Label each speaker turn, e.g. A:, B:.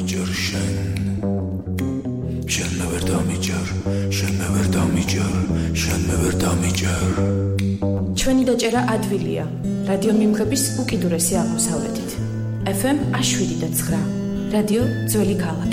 A: დამიჯერ შენ შენ მე ვერ დამიჯერ შენ მე ვერ დამიჯერ შენ მე ვერ დამიჯერ
B: ჩვენი დაჭერა ადვილია რადიო მიმღების უკიდურესი აღმოსავლეთით FM 7.9 რადიო ძველი ქალაქი